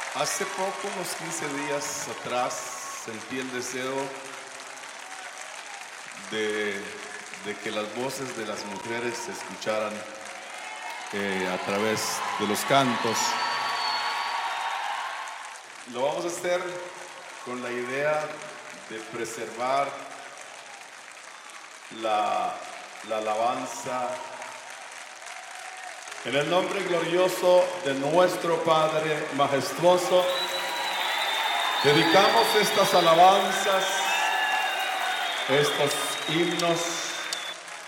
Hace poco, unos 15 días atrás, sentí el deseo de que las voces de las mujeres se escucharan a través de los cantos. Lo vamos a hacer con la idea de preservar la alabanza en el nombre glorioso de nuestro Padre majestuoso. Dedicamos estas alabanzas, estos himnos